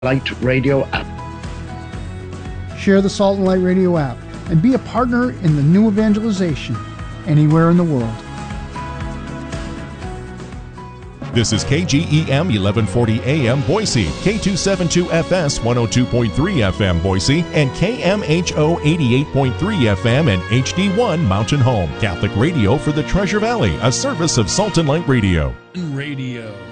Light Radio app. Share the Salt and Light Radio app and be a partner in the new evangelization anywhere in the world. This is KGEM 1140 AM Boise, K272FS 102.3 FM Boise, and KMHO 88.3 FM and HD1 Mountain Home. Catholic radio for the Treasure Valley, a service of Salt and Light Radio. Radio.